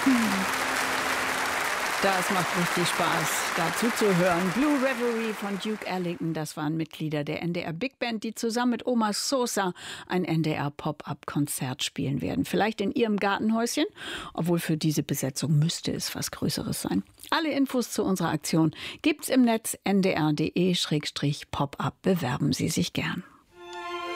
Das macht richtig Spaß, dazu zu hören. Blue Reverie von Duke Ellington, das waren Mitglieder der NDR Big Band, die zusammen mit Oma Sosa ein NDR Pop-Up-Konzert spielen werden. Vielleicht in ihrem Gartenhäuschen, obwohl für diese Besetzung müsste es was Größeres sein. Alle Infos zu unserer Aktion gibt's im Netz ndr.de/pop-up. Bewerben Sie sich gern.